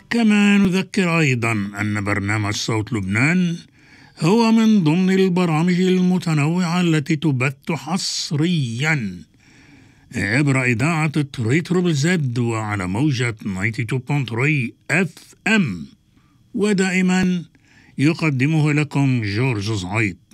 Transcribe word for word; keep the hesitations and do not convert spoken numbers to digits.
كما نذكر أيضا أن برنامج صوت لبنان هو من ضمن البرامج المتنوعة التي تبث حصريا عبر إذاعة تريتربل زد وعلى موجة تسعة وتسعين فاصلة ثلاثة اف ام، ودائما يقدمه لكم جورج زعيط.